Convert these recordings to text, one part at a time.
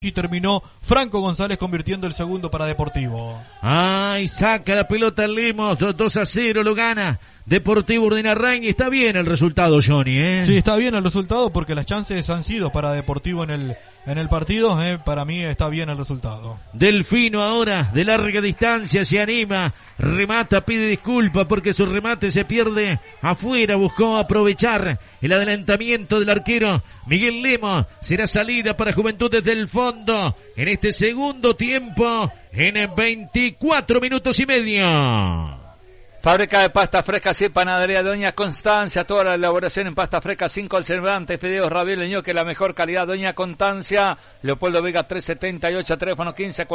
y terminó Franco González convirtiendo el segundo para Deportivo. Ay, saca la pelota Lemos, 2-0 lo gana Deportivo Urdangarin. Está bien el resultado, Johnny, ¿eh? Sí, está bien el resultado porque las chances han sido para Deportivo en el partido. Para mí está bien el resultado. Delfino ahora, de larga distancia, se anima, remata, pide disculpas porque su remate se pierde afuera. Buscó aprovechar el adelantamiento del arquero Miguel Lemos. Será salida para Juventud desde el fondo en este segundo tiempo en 24 minutos y medio. Fábrica de pastas frescas y panadería Doña Constancia, toda la elaboración en pasta fresca sin conservantes, fideos, ravioles, ñoque, la mejor calidad. Doña Constancia, Leopoldo Vega 378, teléfono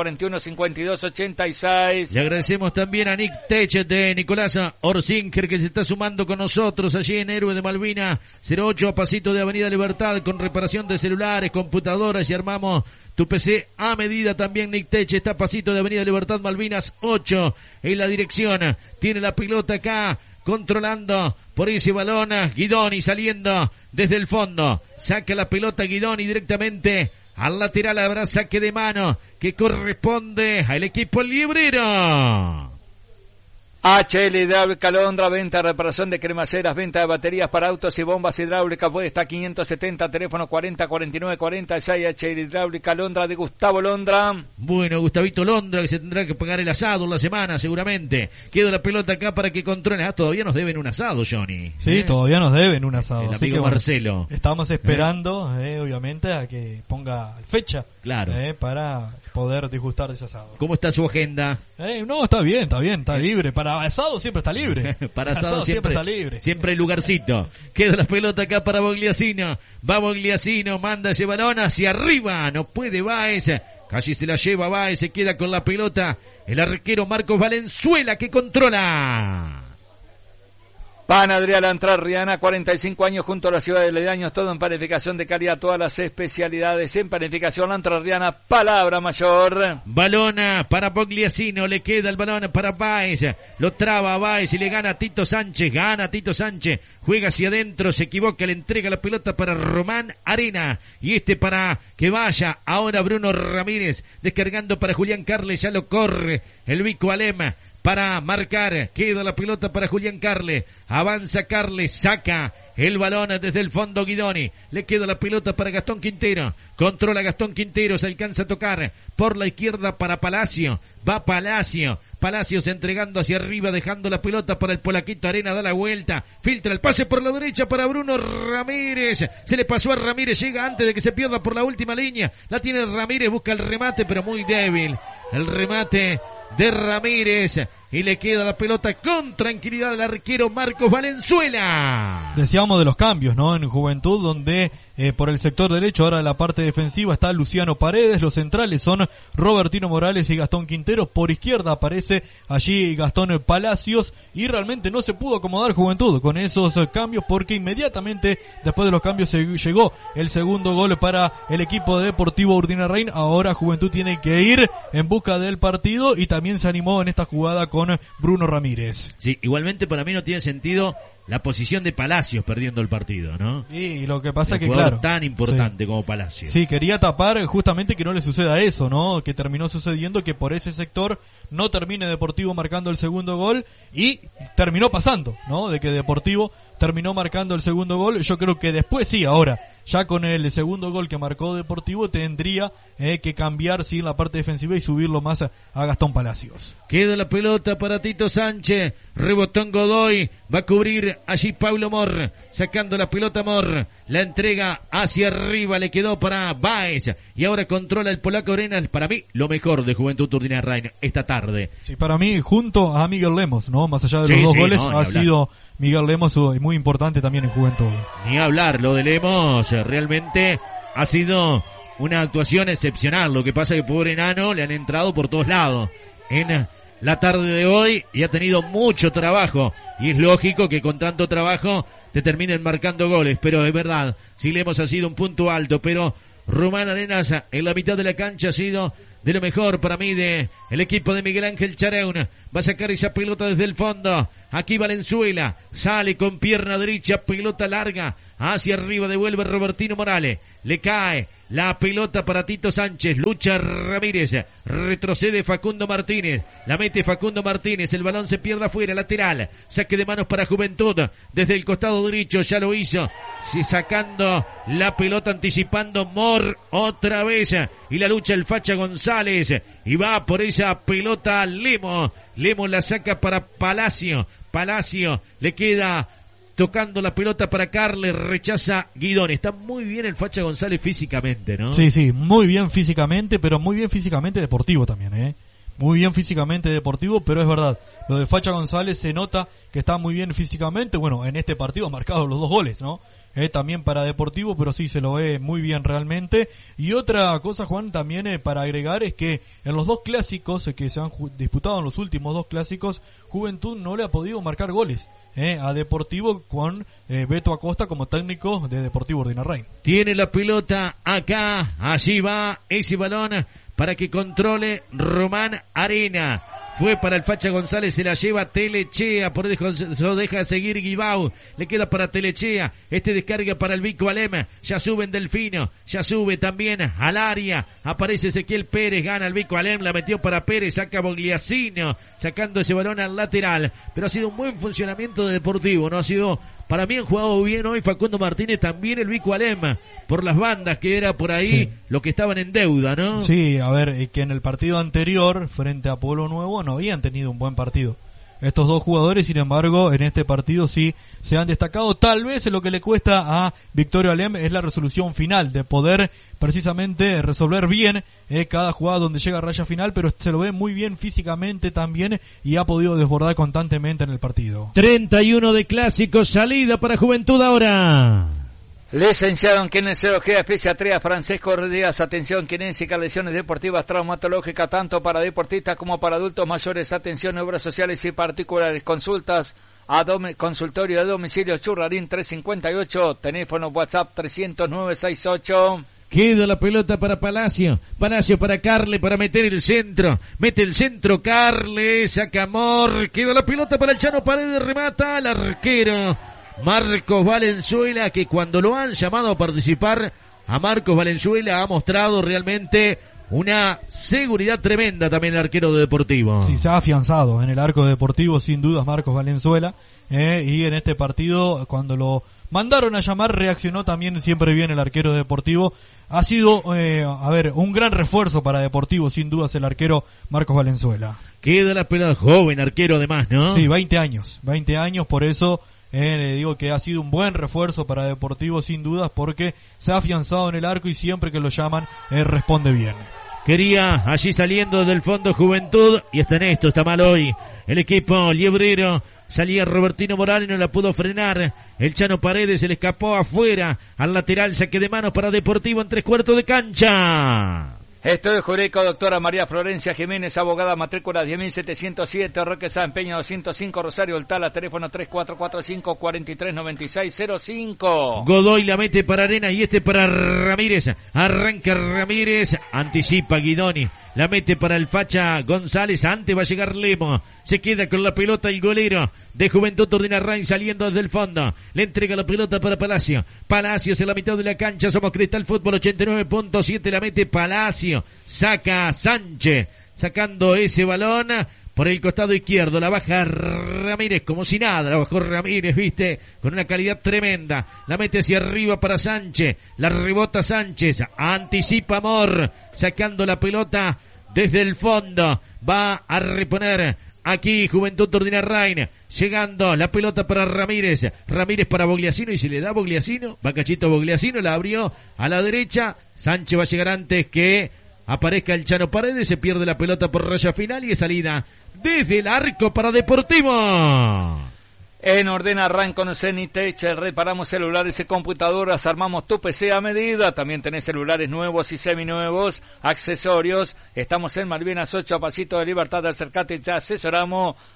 1541-5286. Le agradecemos también a Nick Tech de Nicolás Orsinker, que se está sumando con nosotros allí en Héroe de Malvina 08, a pasito de Avenida Libertad, con reparación de celulares, computadoras, y armamos tu PC a medida. También Nick Tech está a pasito de Avenida Libertad Malvinas 8 en la dirección. Tiene la pelota acá, controlando por ese balón Guidoni, saliendo desde el fondo. Saca la pelota Guidoni directamente al lateral. Habrá saque de mano que corresponde al equipo librero. HL Hidráulica Londra, venta, reparación de cremaceras, venta de baterías para autos y bombas hidráulicas. Puede estar 570, teléfono 4049-46. HL Hidráulica Londra, de Gustavo Londra. Bueno, Gustavito Londra, que se tendrá que pagar el asado en la semana seguramente. Queda la pelota acá para que controle. Todavía nos deben un asado, Johnny. Sí, todavía nos deben un asado. El así amigo que, Marcelo. Estamos esperando, obviamente, a que ponga fecha. Claro. Para poder disgustar de ese asado. ¿Cómo está su agenda? No, está bien, está libre. Para asado siempre está libre. Para asado siempre está libre. Siempre hay lugarcito. Queda la pelota acá para Bogliasino. Va Bogliasino, manda ese balón hacia arriba. No puede Báez. Casi se la lleva Báez, se queda con la pelota el arquero Marcos Valenzuela, que controla. Panadería La Entrerriana, 45 años junto a la ciudad de Ledaños, todo en panificación de calidad, todas las especialidades en panificación. La Entrerriana, palabra mayor. Balona para Bogliasino, le queda el balón para Báez, lo traba Báez y le gana Tito Sánchez, juega hacia adentro, se equivoca, le entrega la pelota para Román Arena, y para que vaya ahora Bruno Ramírez, descargando para Julián Carles, ya lo corre el Vico Alema para marcar. Queda la pelota para Julián Carles, avanza Carles, saca el balón desde el fondo Guidoni, le queda la pelota para Gastón Quintero, controla Gastón Quintero, se alcanza a tocar por la izquierda para Palacio, va Palacios entregando hacia arriba, dejando la pelota para el polaquito Arena, da la vuelta, filtra el pase por la derecha para Bruno Ramírez, se le pasó a Ramírez, llega antes de que se pierda por la última línea, la tiene Ramírez, busca el remate pero muy débil, el remate de Ramírez, y le queda la pelota con tranquilidad al arquero Marcos Valenzuela. Decíamos de los cambios, ¿no? En Juventud, donde por el sector derecho, ahora en la parte defensiva, está Luciano Paredes. Los centrales son Robertino Morales y Gastón Quintero. Por izquierda aparece allí Gastón Palacios, y realmente no se pudo acomodar Juventud con esos cambios, porque inmediatamente después de los cambios llegó el segundo gol para el equipo de Deportivo Urdangarin. Ahora Juventud tiene que ir en busca del partido, y también se animó en esta jugada con Bruno Ramírez. Sí, igualmente para mí no tiene sentido la posición de Palacios perdiendo el partido, ¿no? Y lo que pasa es que, claro, tan importante como Palacios. Sí, quería tapar justamente que no le suceda eso, ¿no? Que terminó sucediendo que por ese sector no termine Deportivo marcando el segundo gol, y terminó pasando, ¿no? De que Deportivo terminó marcando el segundo gol. Yo creo que después sí, ahora ya con el segundo gol que marcó Deportivo tendría que cambiar en la parte defensiva y subirlo más a Gastón Palacios. Queda la pelota para Tito Sánchez, rebotó en Godoy, va a cubrir allí Paulo Mor, sacando la pelota Mor, la entrega hacia arriba, le quedó para Báez, y ahora controla el polaco Arenas. Para mí lo mejor de Juventud Urdangarin esta tarde. Sí, para mí junto a Miguel Lemos, ¿no? Más allá de los dos goles, ha sido Miguel Lemos muy importante también en Juventud. Ni hablar, lo de Lemos realmente ha sido una actuación excepcional. Lo que pasa es que pobre enano le han entrado por todos lados en la tarde de hoy y ha tenido mucho trabajo, y es lógico que con tanto trabajo te terminen marcando goles, pero es verdad, si Lemos ha sido un punto alto, pero Román Arenas en la mitad de la cancha ha sido de lo mejor para mí de el equipo de Miguel Ángel Chareún. Va a sacar esa pelota desde el fondo. Aquí Valenzuela sale con pierna derecha, pelota larga hacia arriba, devuelve Robertino Morales. Le cae La pelota para Tito Sánchez. Lucha Ramírez. Retrocede Facundo Martínez. La mete Facundo Martínez. El balón se pierde afuera. Lateral. Saque de manos para Juventud. Desde el costado derecho ya lo hizo. Sí, sacando la pelota, anticipando Mor otra vez. Y la lucha el Facha González. Y va por esa pelota Lemo. Lemo la saca para Palacio. Palacio le queda tocando la pelota para Carles, rechaza Guidón. Está muy bien el Facha González físicamente, ¿no? Sí, muy bien físicamente, pero muy bien físicamente deportivo también, Muy bien físicamente deportivo, pero es verdad, lo de Facha González se nota que está muy bien físicamente. Bueno, en este partido ha marcado los 2 goles, ¿no? También para Deportivo, pero sí se lo ve muy bien realmente. Y otra cosa, Juan, también para agregar es que en los 2 clásicos que se han disputado, en los últimos 2 clásicos, Juventud no le ha podido marcar goles a Deportivo con Beto Acosta como técnico de Deportivo Ordinarrain. Tiene la pelota acá, allí va ese balón para que controle Román Arena. Fue para el Facha González, se la lleva Telechea, por eso deja seguir Guibau, le queda para Telechea, descarga para el Vico Alem, ya suben Delfino, ya sube también al área, aparece Ezequiel Pérez, gana el Vico Alem, la metió para Pérez, saca Bogliasino, sacando ese balón al lateral, pero ha sido un buen funcionamiento de Deportivo, no ha sido, para mí han jugado bien hoy Facundo Martínez, también el Vico Alem, por las bandas que era por ahí, sí, lo que estaban en deuda, ¿no? Sí, a ver, que en el partido anterior, frente a Pueblo Nuevo, no habían tenido un buen partido. Estos 2 jugadores, sin embargo, en este partido sí se han destacado. Tal vez lo que le cuesta a Victorio Alem es la resolución final, de poder precisamente resolver bien cada jugada donde llega a raya final, pero se lo ve muy bien físicamente también y ha podido desbordar constantemente en el partido. 31 de clásico, salida para Juventud ahora. Licenciado en Kinesiología y Fisiatría Francisco Díaz. Atención, kinésica, lesiones deportivas, traumatológica, tanto para deportistas como para adultos mayores. Atención, obras sociales y particulares. Consultas consultorio de domicilio Churrarín 358. Teléfono WhatsApp 30968. Queda la pelota para Palacio. Palacio para Carles, para meter el centro. Mete el centro Carles, saca Amor. Queda la pelota para el Chano Paredes, remata al arquero Marcos Valenzuela, que cuando lo han llamado a participar, a Marcos Valenzuela ha mostrado realmente una seguridad tremenda también el arquero de Deportivo. Sí, se ha afianzado en el arco de Deportivo, sin dudas, Marcos Valenzuela, y en este partido, cuando lo mandaron a llamar, reaccionó también siempre bien el arquero de Deportivo. Ha sido, un gran refuerzo para Deportivo, sin dudas, el arquero Marcos Valenzuela. Queda la pelota, joven arquero además, ¿no? Sí, 20 años, por eso le digo que ha sido un buen refuerzo para Deportivo, sin dudas, porque se ha afianzado en el arco y siempre que lo llaman, responde bien. Quería allí saliendo del fondo Juventud, y está en esto, está mal hoy el equipo liebrero. Salía Robertino Morales, no la pudo frenar. El Chano Paredes se le escapó afuera. Al lateral, saque de manos para Deportivo en 3/4 de cancha. Estudio Jurídico, doctora María Florencia Jiménez, abogada, matrícula 10.707, Roque San Peña 205, Rosario Altala, teléfono 3445-439605. Godoy la mete para Arena y para Ramírez. Arranca Ramírez, anticipa Guidoni. La mete para el Facha González, antes va a llegar Lemo, se queda con la pelota el golero de Juventud Ordinarrain saliendo desde el fondo, le entrega la pelota para Palacio, Palacios en la mitad de la cancha, somos Cristal Fútbol 89.7, la mete Palacio, saca Sánchez, sacando ese balón por el costado izquierdo, la baja Ramírez como si nada, la bajó Ramírez, viste, con una calidad tremenda, la mete hacia arriba para Sánchez, la rebota Sánchez, anticipa Amor, sacando la pelota desde el fondo, va a reponer aquí Juventud Ordinarrain, llegando la pelota para Ramírez, Ramírez para Bogliasino, y si le da Bogliasino, va cachito Bogliasino, la abrió a la derecha, Sánchez va a llegar antes que aparezca el Chano Paredes, se pierde la pelota por raya final y es salida desde el arco para Deportivo. En Ordinarrain con Cenitech reparamos celulares y computadoras, armamos tu PC a medida, también tenés celulares nuevos y seminuevos, accesorios, estamos en Malvinas 8 a pasito de Libertad, acercate y te asesoramos.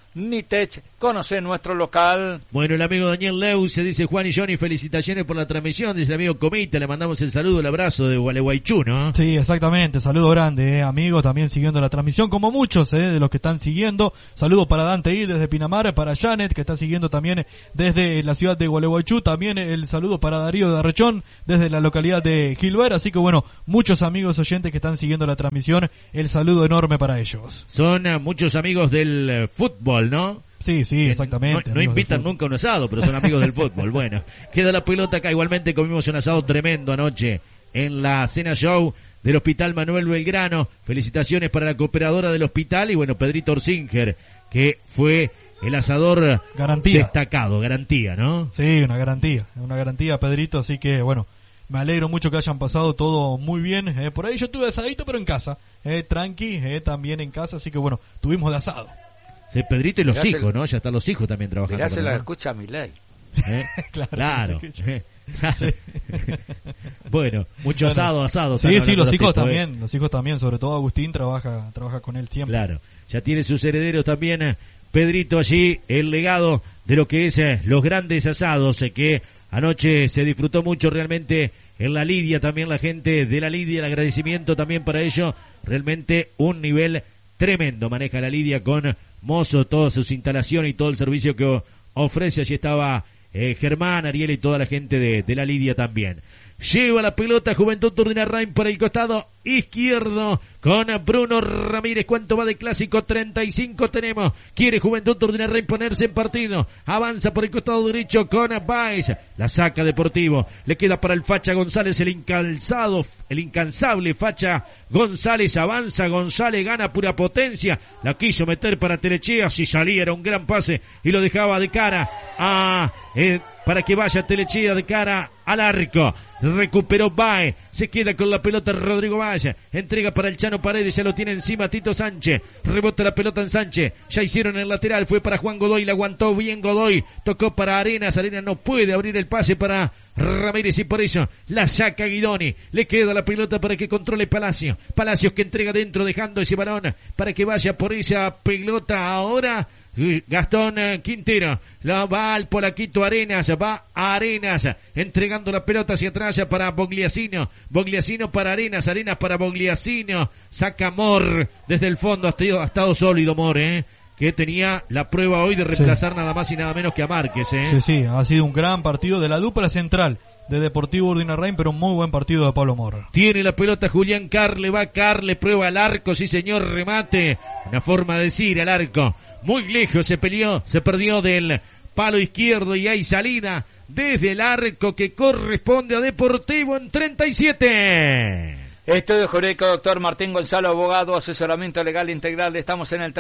Nitech. Conoce nuestro local. Bueno, el amigo Daniel Leus se dice: Juan y Johnny, felicitaciones por la transmisión. Dice el amigo Comita, le mandamos el saludo, el abrazo de Gualeguaychú, ¿no? Sí, exactamente, saludo grande, amigos, también siguiendo la transmisión, como muchos de los que están siguiendo. Saludo para Dante I desde Pinamar, para Janet, que está siguiendo también desde la ciudad de Gualeguaychú. También el saludo para Darío de Arrechón, desde la localidad de Gilbert. Así que bueno, muchos amigos oyentes que están siguiendo la transmisión, el saludo enorme para ellos. Son muchos amigos del fútbol, ¿no? Sí, sí, exactamente. No invitan nunca a un asado, pero son amigos del fútbol. Bueno, queda la pelota acá. Igualmente comimos un asado tremendo anoche en la cena show del Hospital Manuel Belgrano. Felicitaciones para la cooperadora del hospital y bueno, Pedrito Orsinger, que fue el asador destacado, garantía, ¿no? Sí, una garantía, Pedrito, así que bueno, me alegro mucho que hayan pasado todo muy bien. Por ahí yo tuve asadito, pero en casa, tranqui, también en casa, así que bueno, tuvimos de asado. Sí, Pedrito y los hijos, ¿no? Ya están los hijos también trabajando. Ya se la escucha a Milei. Claro. Bueno, mucho asado. Sí, los hijos también, sobre todo Agustín trabaja con él siempre. Claro, ya tiene sus herederos también, Pedrito allí, el legado de lo que es los grandes asados, que anoche se disfrutó mucho realmente en la Lidia, también la gente de la Lidia, el agradecimiento también para ello, realmente un nivel tremendo maneja la Lidia con Mozo, todas sus instalaciones y todo el servicio que ofrece. Allí estaba Germán, Ariel y toda la gente de la Lidia también. Lleva la pelota Juventud Turdinarrain por el costado izquierdo con Bruno Ramírez. ¿Cuánto va de clásico? 35 tenemos. Quiere Juventud Turdinarrain ponerse en partido. Avanza por el costado derecho con Baez. La saca Deportivo. Le queda para el Facha González, el incansable Facha González. Avanza González, gana pura potencia. La quiso meter para Telechea. Si salía era un gran pase y lo dejaba de cara a... para que vaya Telechea de cara al arco. Recuperó Baez, se queda con la pelota Rodrigo Valle, entrega para el Chano Paredes, ya lo tiene encima Tito Sánchez, rebota la pelota en Sánchez, ya hicieron el lateral, fue para Juan Godoy, la aguantó bien Godoy, tocó para Arenas no puede abrir el pase para Ramírez y por eso la saca Guidoni, le queda la pelota para que controle Palacios que entrega dentro dejando ese balón para que vaya por esa pelota ahora Gastón Quintero, la va al polaquito Arenas, entregando la pelota hacia atrás para Bogliasino para Arenas para Bogliasino, saca Mor desde el fondo, ha estado sólido Mor, que tenía la prueba hoy de reemplazar nada más y nada menos que a Márquez. Sí, ha sido un gran partido de la dupla central de Deportivo Urdinarrain, pero un muy buen partido de Pablo Mor. Tiene la pelota Julián Carle, va Carle, prueba el arco, sí señor, remate, una forma de decir al arco. Muy lejos se perdió del palo izquierdo y hay salida desde el arco que corresponde a Deportivo en 37. Estudio Jurídico, doctor Martín Gonzalo, abogado, asesoramiento legal integral. Estamos en el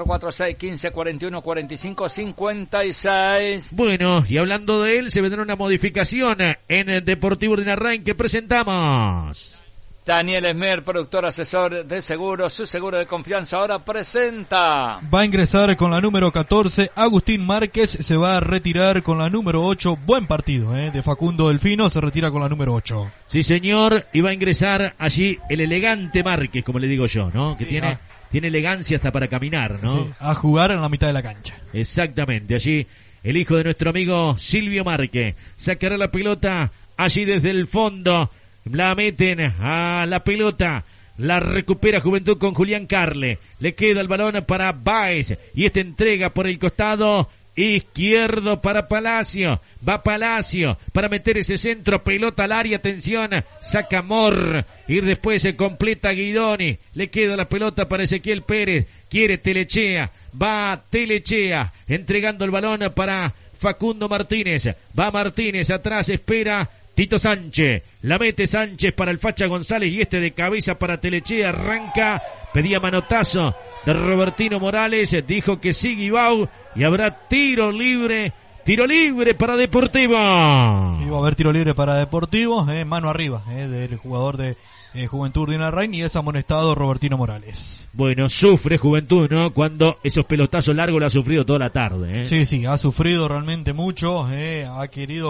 3446-1541-4556. Bueno, y hablando de él, se vendrá una modificación en el Deportivo Urdinarrain que presentamos. Daniel Esmer, productor asesor de seguros, su seguro de confianza, ahora presenta. Va a ingresar con la número 14, Agustín Márquez, se va a retirar con la número 8, buen partido, de Facundo Delfino, se retira con la número 8. Sí señor, y va a ingresar allí el elegante Márquez, como le digo yo, ¿no? Que tiene elegancia hasta para caminar, ¿no? Sí, a jugar en la mitad de la cancha. Exactamente, allí el hijo de nuestro amigo Silvio Márquez, sacará la pelota allí desde el fondo. La meten a la pelota, la recupera Juventud con Julián Carle, le queda el balón para Baez y entrega por el costado izquierdo para Palacio, va Palacio para meter ese centro, pelota al área, atención, saca Mor y después se completa Guidoni, le queda la pelota para Ezequiel Pérez, quiere Telechea, va Telechea, entregando el balón para Facundo Martínez, va Martínez, atrás espera Tito Sánchez, la mete Sánchez para el Facha González y de cabeza para Telechea, arranca, pedía manotazo de Robertino Morales, dijo que sí Guibau y habrá tiro libre para Deportivo. Iba a haber tiro libre para Deportivo, mano arriba del jugador de Juventud Urdinarrain y es amonestado Robertino Morales. Bueno, sufre Juventud, ¿no? Cuando esos pelotazos largos lo ha sufrido toda la tarde. Sí, ha sufrido realmente mucho, ha querido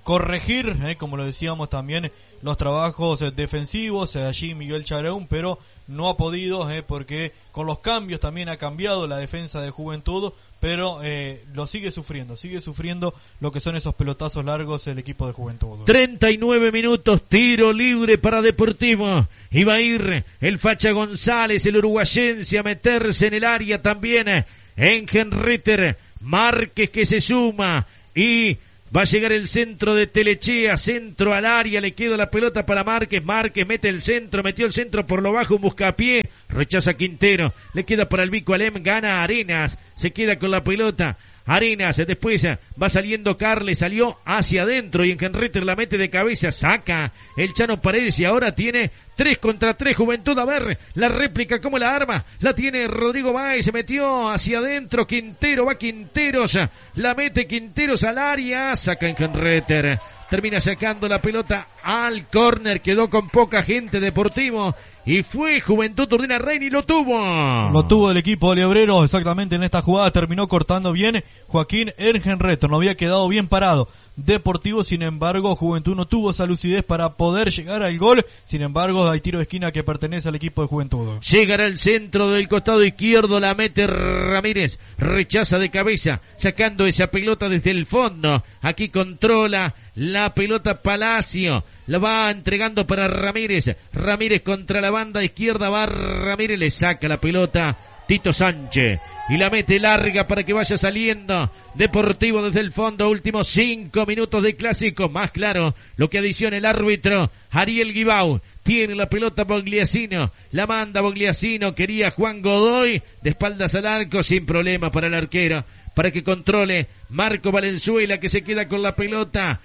corregir, como lo decíamos también, los trabajos defensivos, allí Miguel Charaún, pero no ha podido, porque con los cambios también ha cambiado la defensa de Juventud, pero lo sigue sufriendo lo que son esos pelotazos largos el equipo de Juventud. 39 minutos, tiro libre para Deportivo. Iba a ir el Facha González, el uruguayense, a meterse en el área también. Engenreter, Márquez que se suma y va a llegar el centro de Telechea, centro al área, le queda la pelota para Márquez, Márquez mete el centro, metió el centro por lo bajo, un buscapié, rechaza Quintero, le queda para el Vico Alem, gana Arenas, se queda con la pelota, Arenas, después va saliendo Carles, salió hacia adentro y Engenreter la mete de cabeza, saca el Chano Paredes y ahora tiene 3 contra 3 Juventud. A ver la réplica, cómo la arma, la tiene Rodrigo Báez, se metió hacia adentro, Quintero, va Quinteros, la mete Quinteros al área, saca Engenreter, termina sacando la pelota al córner, quedó con poca gente Deportivo y fue Juventud Turdina Reina y lo tuvo el equipo de Obreros exactamente en esta jugada, terminó cortando bien Joaquín Engenreter, no había quedado bien parado Deportivo, sin embargo Juventud no tuvo esa lucidez para poder llegar al gol, sin embargo hay tiro de esquina que pertenece al equipo de Juventud. Llegará al centro del costado izquierdo, la mete Ramírez, rechaza de cabeza, sacando esa pelota desde el fondo, aquí controla la pelota Palacio, la va entregando para Ramírez, Ramírez contra la banda izquierda, va Ramírez, le saca la pelota Tito Sánchez y la mete larga para que vaya saliendo Deportivo desde el fondo. Últimos 5 minutos de clásico, más claro lo que adiciona el árbitro Ariel Guibau. Tiene la pelota Bogliasino, la manda Bogliasino, quería Juan Godoy, de espaldas al arco, sin problema para el arquero, para que controle Marco Valenzuela, que se queda con la pelota.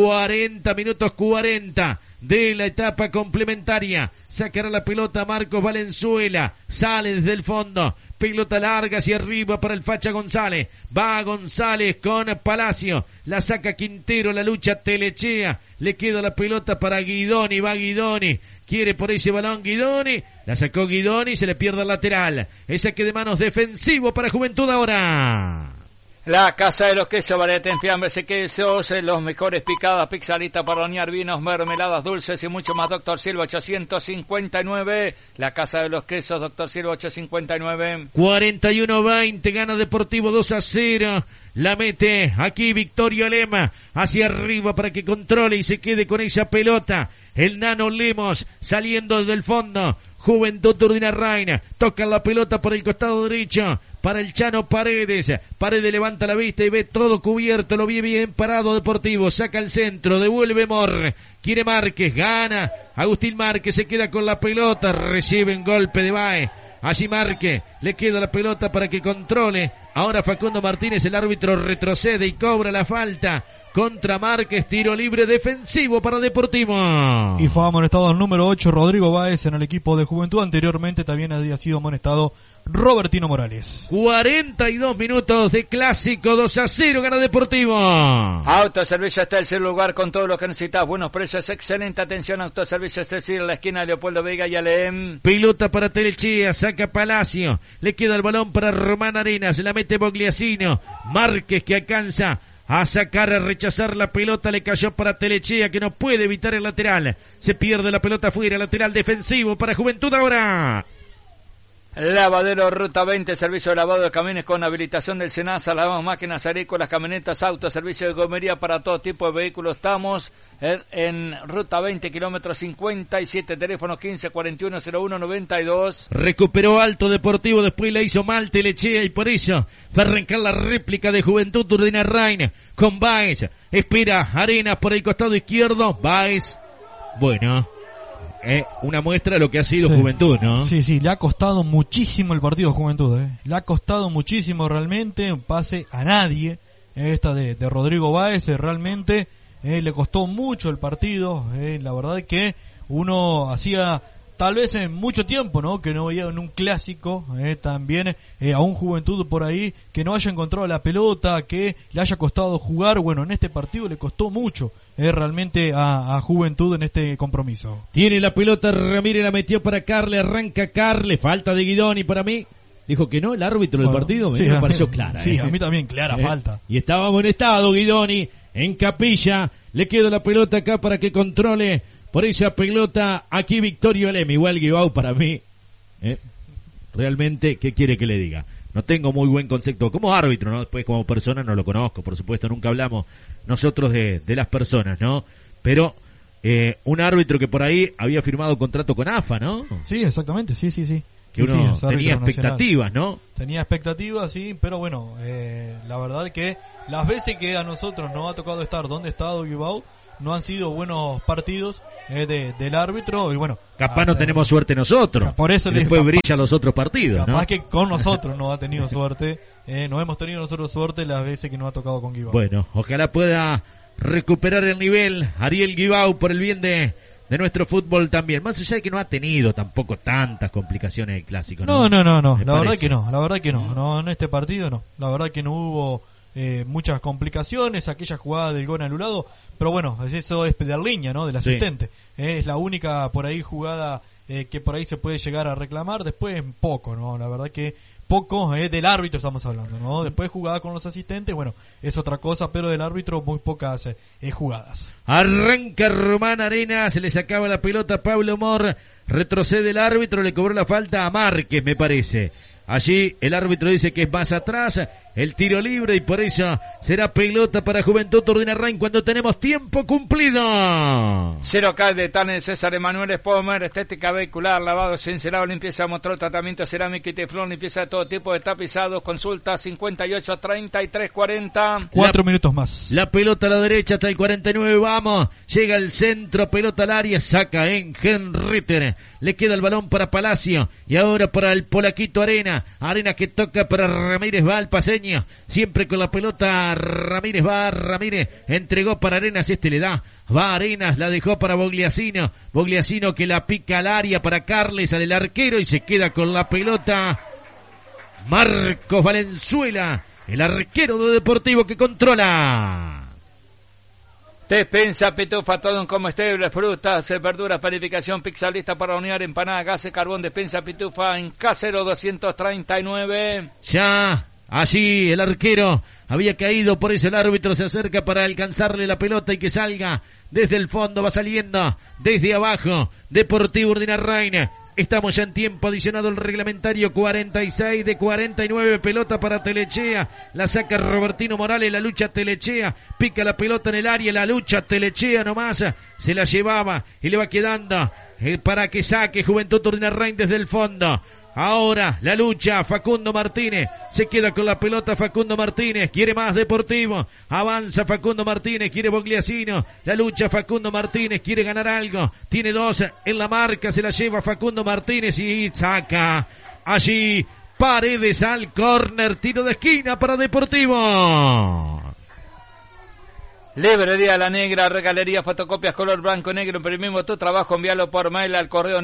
40 minutos 40 de la etapa complementaria. Sacará la pelota Marcos Valenzuela, sale desde el fondo, pelota larga hacia arriba para el Facha González, va González con Palacio, la saca Quintero, la lucha Telechea, le queda la pelota para Guidoni, va Guidoni, quiere por ese balón Guidoni, la sacó Guidoni, se le pierde el lateral, ese que de manos defensivo para Juventud ahora. La Casa de los Quesos, variedad en fiambres y quesos, los mejores picadas, pixalita para hornear, vinos, mermeladas, dulces y mucho más. Doctor Silva 859, la Casa de los Quesos, Doctor Silva 859. 41-20, gana Deportivo 2-0, la mete aquí Victorio Lema, hacia arriba para que controle y se quede con esa pelota. El Nano Lemos saliendo del fondo, Juventud Turdina Reina, toca la pelota por el costado derecho, para el Chano Paredes, Paredes levanta la vista y ve todo cubierto, lo ve bien parado Deportivo, saca el centro, devuelve Mor, quiere Márquez, gana, Agustín Márquez se queda con la pelota, recibe un golpe de Baez, allí Márquez, le queda la pelota para que controle, ahora Facundo Martínez, el árbitro retrocede y cobra la falta contra Márquez, tiro libre defensivo para Deportivo. Y fue amonestado el número 8, Rodrigo Báez, en el equipo de Juventud. Anteriormente también había sido amonestado Robertino Morales. 42 minutos de clásico, 2-0, gana Deportivo. Autoservicio está el tercer lugar con todo lo que necesitas, buenos precios, excelente atención. Autoservicio es decir, la esquina de Leopoldo Vega y Alem. Pelota para Telechea, saca Palacio, le queda el balón para Román Arenas, la mete Bogliasino, Márquez que alcanza a sacar, a rechazar la pelota, le cayó para Telechea que no puede evitar el lateral, se pierde la pelota afuera, lateral defensivo para Juventud ahora. Lavadero Ruta 20, servicio de lavado de camiones con habilitación del SENASA, lavamos máquinas agrícolas, camionetas, autos, servicio de gomería para todo tipo de vehículos. Estamos en Ruta 20, kilómetro 57, teléfono 15410192. Recuperó Alto Deportivo, después la hizo mal Telechea y por eso va a arrancar la réplica de Juventud Turdina Reina con Báez. Espera Arenas por el costado izquierdo, Báez. Bueno, una muestra de lo que ha sido Juventud, ¿no? Sí, le ha costado muchísimo el partido a Juventud, le ha costado muchísimo realmente, un pase a nadie, esta de Rodrigo Báez, realmente le costó mucho el partido, la verdad que uno hacía tal vez en mucho tiempo, ¿no? Que no veía en un clásico también a un Juventud por ahí que no haya encontrado la pelota, que le haya costado jugar. Bueno, en este partido le costó mucho realmente a Juventud en este compromiso. Tiene la pelota Ramírez, la metió para Carle, arranca Carle, falta de Guidoni para mí. Dijo que no, el árbitro del partido me pareció clara. Sí, a mí también, clara falta. Y estaba amonestado Guidoni en Capilla. Le queda la pelota acá para que controle por esa pelota aquí Victorio Lema. Igual Guibau para mí, realmente, ¿qué quiere que le diga? No tengo muy buen concepto como árbitro, ¿no? Después como persona no lo conozco, por supuesto, nunca hablamos nosotros de las personas, ¿no? Pero un árbitro que por ahí había firmado contrato con AFA, ¿no? Sí, exactamente, sí. Que uno tenía expectativas, nacional, ¿no? Tenía expectativas, sí, pero bueno, la verdad que las veces que a nosotros nos ha tocado estar donde ha estado Guibau, no han sido buenos partidos del árbitro y bueno. Capaz no tenemos suerte nosotros. Por eso después brillan los otros partidos, capaz ¿no? que con nosotros no ha tenido suerte. No hemos tenido nosotros suerte las veces que nos ha tocado con Guibau. Bueno, ojalá pueda recuperar el nivel Ariel Guibau por el bien de nuestro fútbol también, más allá de que no ha tenido tampoco tantas complicaciones el clásico, ¿no? No, la verdad que no, en este partido no, la verdad que no hubo muchas complicaciones, aquella jugada del gol anulado, pero bueno, eso es de línea, ¿no? Del asistente, es la única por ahí jugada que por ahí se puede llegar a reclamar, después poco, ¿no? La verdad que poco, del árbitro estamos hablando, ¿no? Después jugada con los asistentes, bueno, es otra cosa, pero del árbitro muy pocas jugadas. Arranca Román Arena, se le sacaba la pelota a Pablo Mor, retrocede el árbitro, le cobró la falta a Márquez, me parece. Allí el árbitro dice que es más atrás, el tiro libre y por eso será pelota para Juventud Urdinarrain cuando tenemos tiempo cumplido. 0 de Tanel César Emanuel Spomer, estética vehicular, lavado, sincerado, limpieza motor, tratamiento cerámica y teflón, limpieza de todo tipo de tapizados, consulta 58 33 40. 4 minutos más. La pelota a la derecha hasta el 49, vamos, llega el centro, pelota al área, saca en Henritter, le queda el balón para Palacio y ahora para el polaquito Arena que toca para Ramírez, va al paseño, siempre con la pelota Ramírez, entregó para Arenas, le da, va Arenas, la dejó para Bogliasino que la pica al área para Carles, sale el arquero y se queda con la pelota Marcos Valenzuela, el arquero de Deportivo que controla. Despensa Pitufa, todo en comestibles, frutas, verduras, panificación, pizza lista para hornear, empanada, gas, carbón. Despensa Pitufa en Casero 239. Ya, allí el arquero había caído, por eso el árbitro se acerca para alcanzarle la pelota y que salga desde el fondo, va saliendo desde abajo, Deportivo Urdinarrain. Estamos ya en tiempo adicionado el reglamentario, 46 de 49, pelota para Telechea, la saca Robertino Morales, la lucha Telechea, pica la pelota en el área, la lucha Telechea nomás, se la llevaba y le va quedando para que saque Juventud Urdinarrain desde el fondo. Ahora la lucha, Facundo Martínez, se queda con la pelota Facundo Martínez, quiere más Deportivo, avanza Facundo Martínez, quiere Bogliasino, la lucha Facundo Martínez, quiere ganar algo, tiene 2 en la marca, se la lleva Facundo Martínez y saca allí Paredes al córner, tiro de esquina para Deportivo. Librería La Negra, regalería, fotocopias color blanco negro, imprimimos tu trabajo, envíalo por mail al correo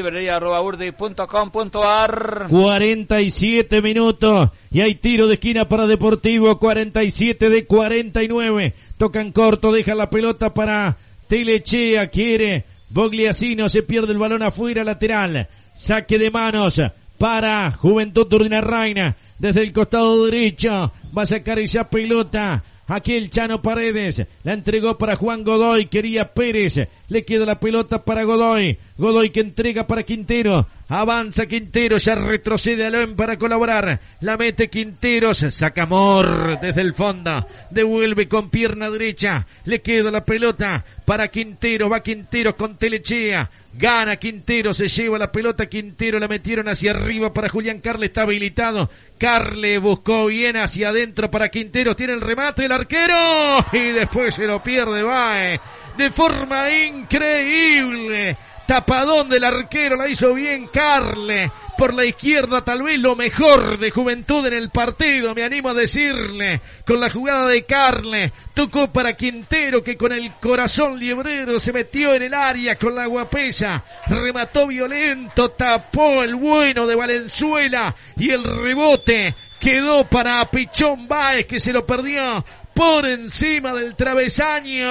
negralibrería@urdi.com.ar. 47 minutos y hay tiro de esquina para Deportivo, 47 de 49, tocan corto, deja la pelota para Telechea, quiere Bogliasino, se pierde el balón afuera, lateral, saque de manos para Juventud Urdinarrain, desde el costado derecho, va a sacar esa pelota. Aquí el Chano Paredes, la entregó para Juan Godoy, quería Pérez, le queda la pelota para Godoy que entrega para Quintero, avanza Quintero, ya retrocede Alón para colaborar, la mete Quinteros, saca Mor desde el fondo, devuelve con pierna derecha, le queda la pelota para Quintero, va Quintero con Telechea, gana Quintero, se lleva la pelota Quintero, la metieron hacia arriba para Julián Carle, está habilitado, Carle buscó bien hacia adentro para Quinteros, tiene el remate el arquero y después se lo pierde Bae de forma increíble. Tapadón del arquero, la hizo bien Carle, por la izquierda tal vez lo mejor de Juventud en el partido, me animo a decirle, con la jugada de Carle, tocó para Quintero que con el corazón liebrero se metió en el área con la guapesa, remató violento, tapó el bueno de Valenzuela y el rebote quedó para Pichón Báez que se lo perdió por encima del travesaño,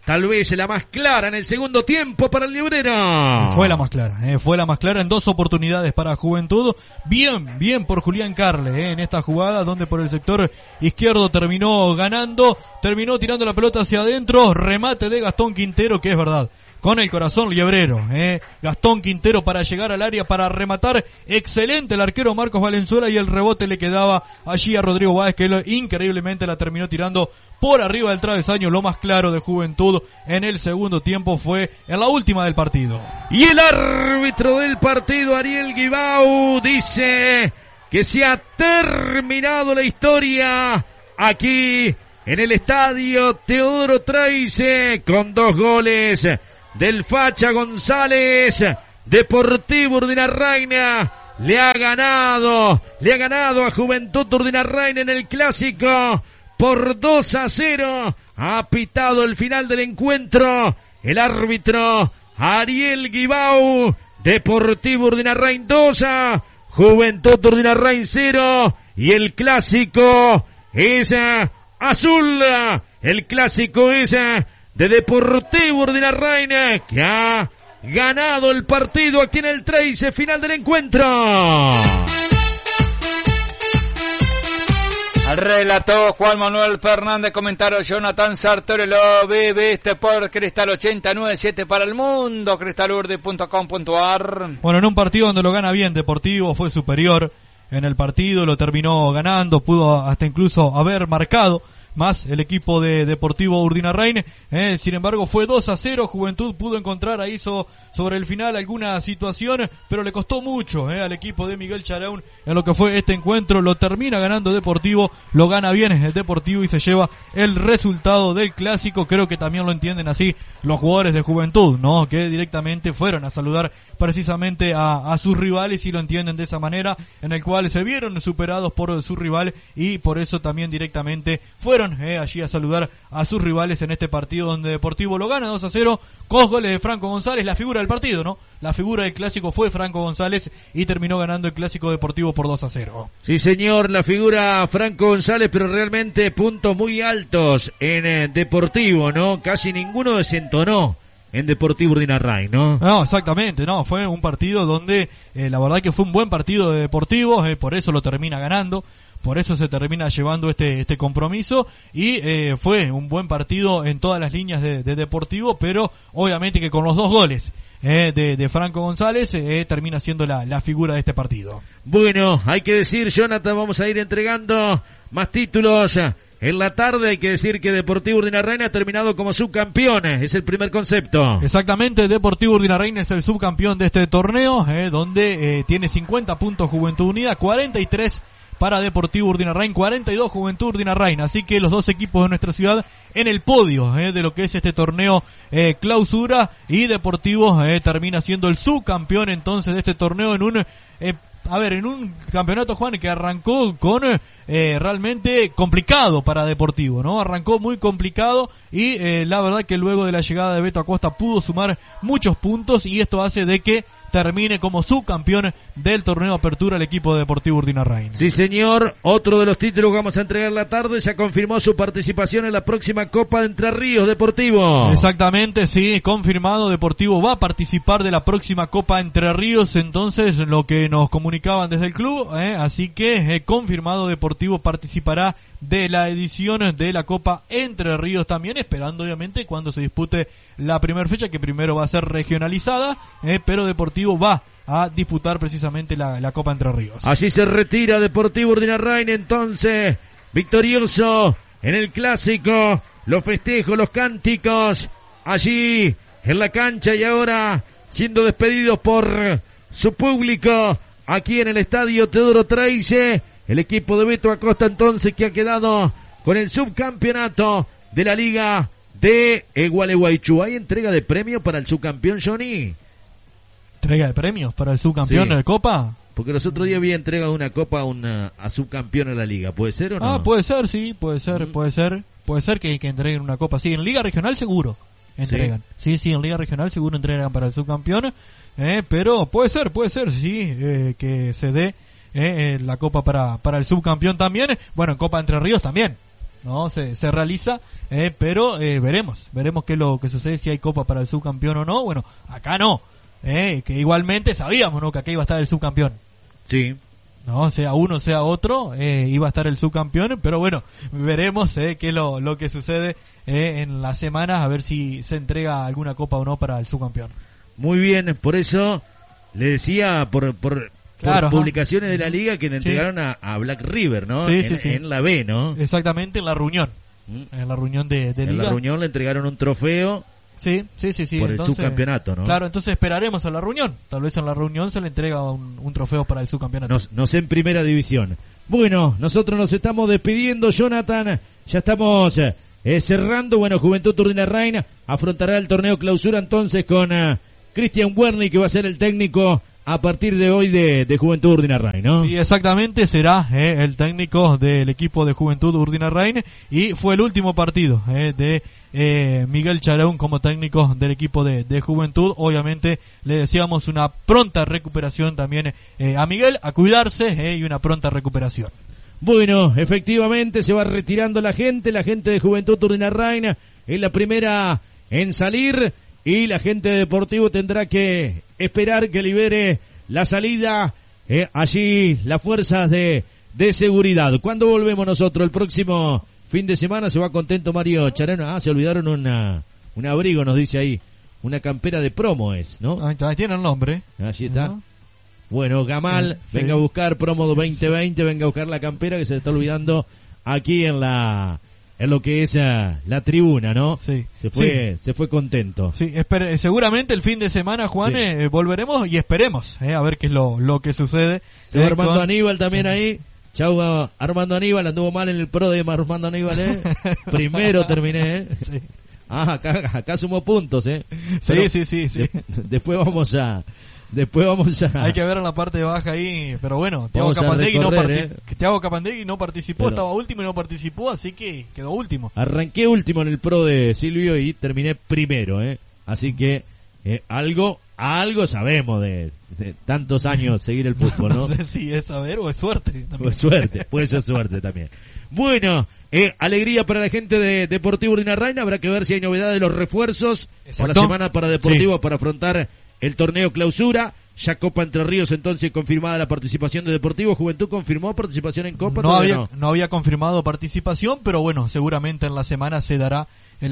tal vez la más clara en el segundo tiempo para el Librero. Fue la más clara en 2 oportunidades para Juventud. Bien por Julián Carle en esta jugada donde por el sector izquierdo terminó ganando, terminó tirando la pelota hacia adentro, remate de Gastón Quintero, que es verdad, con el corazón liebrero, Gastón Quintero para llegar al área, para rematar, excelente el arquero Marcos Valenzuela, y el rebote le quedaba allí a Rodrigo Báez, que increíblemente la terminó tirando por arriba del travesaño. Lo más claro de Juventud en el segundo tiempo fue en la última del partido. Y el árbitro del partido, Ariel Guibau, dice que se ha terminado la historia aquí en el estadio Teodoro Traize, con 2 goles del Facha González. Deportivo Urdinarraina le ha ganado a Juventud Urdinarraina en el clásico por 2-0. Ha pitado el final del encuentro el árbitro Ariel Guibau. Deportivo Urdinarrain 2, Juventud Urdinarrain 0, y el clásico es azul. El clásico es de Deportivo Urdinarrain, que ha ganado el partido aquí en el Traize, final del encuentro. Relató Juan Manuel Fernández, comentario Jonathan Sartori, lo vive por Cristal 89.7 para el mundo, cristalurde.com.ar. Bueno, en un partido donde lo gana bien Deportivo, fue superior en el partido, lo terminó ganando, pudo hasta incluso haber marcado más el equipo de Deportivo Urdinarrain, sin embargo fue 2-0, Juventud pudo encontrar ahí sobre el final alguna situación, pero le costó mucho al equipo de Miguel Charaún en lo que fue este encuentro. Lo termina ganando Deportivo, lo gana bien el Deportivo y se lleva el resultado del clásico. Creo que también lo entienden así los jugadores de Juventud, ¿no? Que directamente fueron a saludar precisamente a sus rivales, y lo entienden de esa manera, en el cual se vieron superados por su rival, y por eso también directamente fueron allí a saludar a sus rivales en este partido donde Deportivo lo gana 2-0 con goles de Franco González, la figura del partido, ¿no? La figura del clásico fue Franco González y terminó ganando el clásico Deportivo por 2-0. Sí, señor, la figura Franco González, pero realmente puntos muy altos en Deportivo, ¿no? Casi ninguno desentonó en Deportivo Urdinarrain, ¿no? No, exactamente, no, fue un partido donde la verdad que fue un buen partido de Deportivo, por eso lo termina ganando. Por eso se termina llevando este compromiso, y fue un buen partido en todas las líneas de Deportivo, pero obviamente que con los 2 goles de Franco González termina siendo la figura de este partido. Bueno, hay que decir, Jonathan, vamos a ir entregando más títulos en la tarde. Hay que decir que Deportivo Urdinarrain ha terminado como subcampeón, es el primer concepto. Exactamente, Deportivo Urdinarrain es el subcampeón de este torneo, donde tiene 50 puntos Juventud Unida, 43 para Deportivo Urdinarrain, 42 Juventud Urdinarrain, así que los 2 equipos de nuestra ciudad en el podio de lo que es este torneo clausura, y Deportivo termina siendo el subcampeón entonces de este torneo en un campeonato, Juan, que arrancó con realmente complicado para Deportivo, ¿no? Arrancó muy complicado, y la verdad que luego de la llegada de Beto Acosta pudo sumar muchos puntos, y esto hace de que termine como subcampeón del torneo Apertura el equipo de Deportivo Urdinarrain. Sí, señor, otro de los títulos que vamos a entregar la tarde, ya confirmó su participación en la próxima Copa de Entre Ríos Deportivo. Exactamente, sí, confirmado, Deportivo va a participar de la próxima Copa Entre Ríos, entonces lo que nos comunicaban desde el club, así que confirmado, Deportivo participará de la edición de la Copa Entre Ríos también, esperando obviamente cuando se dispute la primera fecha, que primero va a ser regionalizada, pero Deportivo va a disputar precisamente la Copa Entre Ríos. Así se retira Deportivo Urdinarrain, entonces victorioso en el clásico, los festejos, los cánticos allí en la cancha, y ahora siendo despedidos por su público aquí en el estadio Teodoro Traize, el equipo de Beto Acosta entonces, que ha quedado con el subcampeonato de la Liga de Gualeguaychú. ¿Hay entrega de premio para el subcampeón, Johnny? ¿Entrega de premios para el subcampeón de Copa? Porque los otros días había entrega de una Copa a subcampeón de la Liga. ¿Puede ser o no? Ah, puede ser, sí, puede ser que entreguen una Copa. Sí, en Liga Regional seguro entregan. Sí, en Liga Regional seguro entregan para el subcampeón, pero puede ser, sí, que se dé la Copa para el subcampeón también. Bueno, en Copa Entre Ríos también. no se realiza, pero veremos qué es lo que sucede, si hay copa para el subcampeón o no. Bueno, acá no, que igualmente sabíamos, ¿no?, que acá iba a estar el subcampeón. Sí. No, sea uno, sea otro, iba a estar el subcampeón, pero bueno, veremos qué es lo que sucede en las semanas, a ver si se entrega alguna copa o no para el subcampeón. Muy bien, por eso le decía por Claro, publicaciones de la liga que le entregaron a Black River, ¿no? Sí, en la B, ¿no? Exactamente, en la reunión. En la reunión de liga. En la reunión le entregaron un trofeo. Sí. Por el subcampeonato, ¿no? Claro, entonces esperaremos a la reunión. Tal vez en la reunión se le entrega un trofeo para el subcampeonato. No sé en primera división. Bueno, nosotros nos estamos despidiendo, Jonathan. Ya estamos cerrando. Bueno, Juventud Urdinarrain afrontará el torneo clausura entonces con Cristian Werni, que va a ser el técnico a partir de hoy de Juventud Urdinarrain, ¿no? Sí, exactamente, será el técnico del equipo de Juventud Urdinarrain, y fue el último partido de Miguel Charaún como técnico del equipo de Juventud. Obviamente le deseamos una pronta recuperación también a Miguel, a cuidarse y una pronta recuperación. Bueno, efectivamente se va retirando la gente de Juventud Urdinarrain es la primera en salir, y la gente de Deportivo tendrá que esperar que libere la salida allí las fuerzas de seguridad. ¿Cuándo volvemos nosotros? El próximo fin de semana. Se va contento Mario Charano. Se olvidaron un abrigo, nos dice ahí. Una campera de promo es, ¿no? Ahí tiene el nombre. Allí está. ¿No? Bueno, Gamal, sí. Venga a buscar promo 2020, venga a buscar la campera que se está olvidando aquí en lo que es la tribuna, ¿no? Sí. Se fue contento. Sí, seguramente el fin de semana, Juan, volveremos y esperemos a ver qué es lo que sucede. Se va Armando Aníbal también ahí. Chau, Armando Aníbal, anduvo mal en el pro de Armando Aníbal, Primero terminé, Sí. Acá sumó puntos, Sí. Después vamos a Hay que ver en la parte baja ahí, pero bueno, Thiago Capandegui no participó, estaba último y no participó, así que quedó último. Arranqué último en el pro de Silvio y terminé primero, Así que algo sabemos de tantos años seguir el fútbol, ¿no? No sé si es saber o es suerte. Puede ser suerte también. Bueno, alegría para la gente de Deportivo Urdinarrain. Habrá que ver si hay novedades de los refuerzos por la semana para Deportivo, para afrontar el torneo clausura. Ya Copa Entre Ríos, entonces confirmada la participación de Deportivo. Juventud confirmó participación en Copa. No había confirmado participación, pero bueno, seguramente en la semana se dará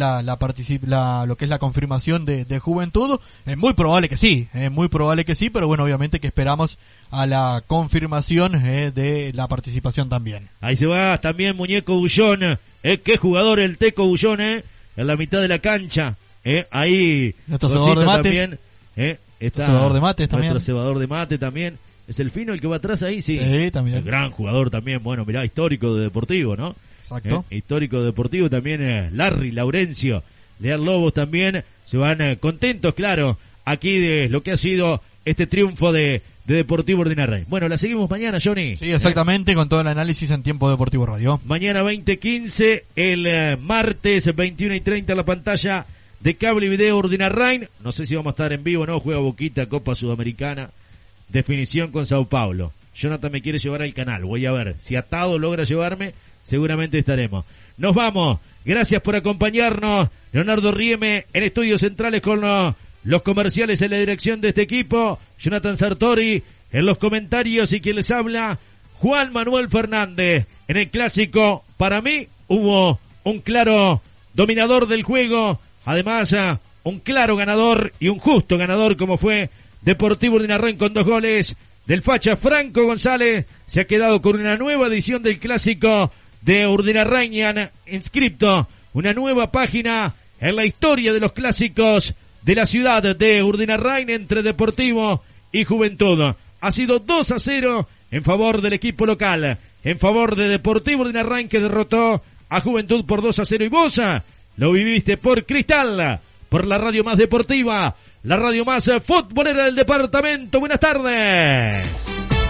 lo que es la confirmación de Juventud. Es muy probable que sí, pero bueno, obviamente que esperamos a la confirmación de la participación también. Ahí se va también Muñeco Bullón, qué jugador el Teco Bullón, en la mitad de la cancha, ahí nuestro cebador de mates también, está cebador de mates también. Nuestro cebador de mate también. ¿Es el Fino el que va atrás ahí? Sí, también. El gran jugador también, bueno, mirá, histórico de Deportivo, ¿no? Exacto. Histórico de Deportivo también, Larry, Laurencio, Leal Lobos también, se van contentos, claro, aquí de lo que ha sido este triunfo de Deportivo Urdinarrain. Bueno, la seguimos mañana, Johnny. Sí, exactamente, con todo el análisis en Tiempo Deportivo Radio. Mañana 20:15, el martes 21:30 la pantalla de Cable y Video Urdinarrain. No sé si vamos a estar en vivo o no, juega Boquita, Copa Sudamericana, definición con Sao Paulo. Jonathan me quiere llevar al canal, voy a ver. Si Atado logra llevarme, seguramente estaremos. Nos vamos, gracias por acompañarnos. Leonardo Rieme en Estudios Centrales con los comerciales en la dirección de este equipo. Jonathan Sartori en los comentarios, y quien les habla, Juan Manuel Fernández. En el clásico, para mí, hubo un claro dominador del juego. Además, un claro ganador y un justo ganador como fue Deportivo Urdinarrain con 2 goles del facha Franco González. Se ha quedado con una nueva edición del clásico de Urdinarrainian inscripto, una nueva página en la historia de los clásicos de la ciudad de Urdinarrain entre Deportivo y Juventud. Ha sido 2-0 en favor del equipo local, en favor de Deportivo Urdinarrain, que derrotó a Juventud por 2-0. Y vos lo viviste por Cristal, por la radio más deportiva, la radio más futbolera del departamento. Buenas tardes.